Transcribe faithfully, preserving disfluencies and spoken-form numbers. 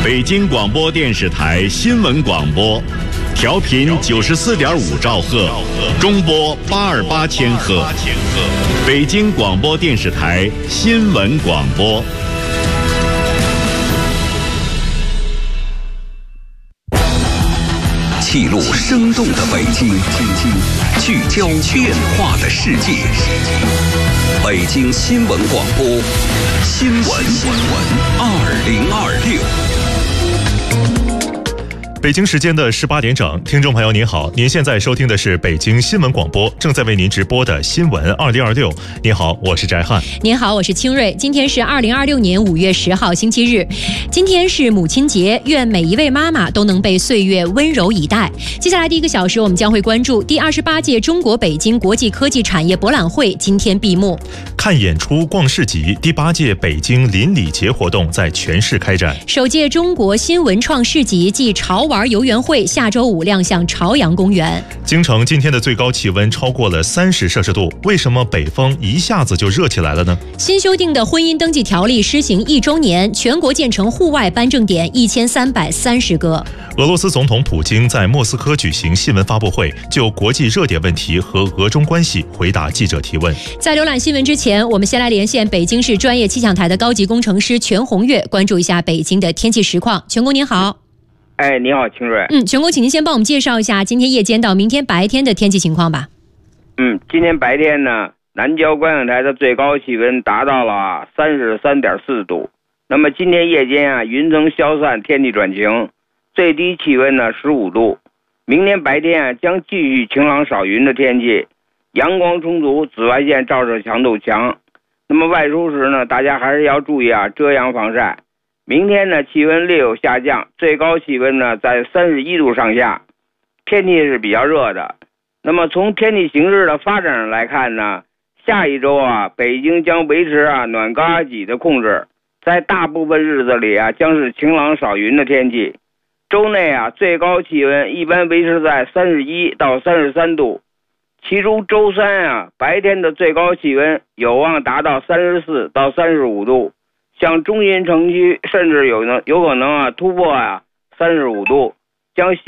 北京广播电视台新闻广播，调频九十四点五兆赫，中波八二八千赫。北京广播电视台新闻广播。 记录生动的北京，聚焦变化的世界。北京新闻广播，新闻二零二六。 北京时间的十八点整，听众朋友您好，您现在收听的是北京新闻广播，正在为您直播的新闻二零二六。您好，我是翟汉。 您好，我是清瑞。今天是二零二六年五月十号星期日，今天是母亲节，愿每一位妈妈都能被岁月温柔以待。接下来第一个小时，我们将会关注第二十八届中国北京国际科技产业博览会今天闭幕， 看演出、逛市集。第八届北京邻里节活动在全市开展。 首届中国新文创市集暨潮玩游园会下周五亮相朝阳公园。 京城今天的最高气温超过了三十摄氏度，为什么北方一下子就热起来了呢？ 新修订的婚姻登记条例施行一周年，全国建成户外颁证点一千三百三十个。 俄罗斯总统普京在莫斯科举行新闻发布会，就国际热点问题和俄中关系回答记者提问。 在浏览新闻之前，我们先来连线北京市专业气象台的高级工程师全红月，关注一下北京的天气实况。全工您好。 哎，你好，清瑞。 嗯，全工，请您先帮我们介绍一下今天夜间到明天白天的天气情况吧。 嗯，今天白天呢，南郊观景台的最高气温达到了三十三点四度。那么今天夜间啊，云层消散，天气转晴，最低气温呢十五度。明天白天啊，将继续晴朗少云的天气，阳光充足，紫外线照射强度强。那么外出时呢，大家还是要注意啊，遮阳防晒。明天呢，气温略有下降，最高气温呢在三十一度上下，天气是比较热的。那么从天气形势的发展上来看呢，下一周啊，北京将维持啊暖高压脊的控制，在大部分日子里啊将是晴朗少云的天气。周内啊，最高气温一般维持在三十一到三十三度，其中周三啊白天的最高气温有望达到三十四到三十五度。像中心城区甚至有能有可能啊突破啊三十五度，将